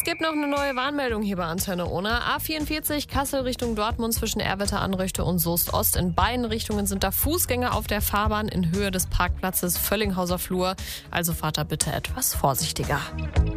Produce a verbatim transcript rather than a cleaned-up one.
gibt noch eine neue Warnmeldung hier bei Antenne Ohne. A vierundvierzig Kassel Richtung Dortmund zwischen Erwitter Anrüchte und Soest Ost. In beiden Richtungen sind da Fußgänger auf der Fahrbahn in Höhe des Parkplatzes Völlinghauser Flur. Also fahrt da bitte etwas vorsichtiger.